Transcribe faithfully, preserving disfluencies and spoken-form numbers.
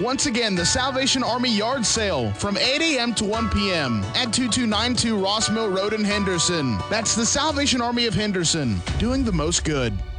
Once again, the Salvation Army Yard Sale from eight a.m. to one p.m. at twenty-two ninety-two Ross Mill Road in Henderson. That's the Salvation Army of Henderson, doing the most good.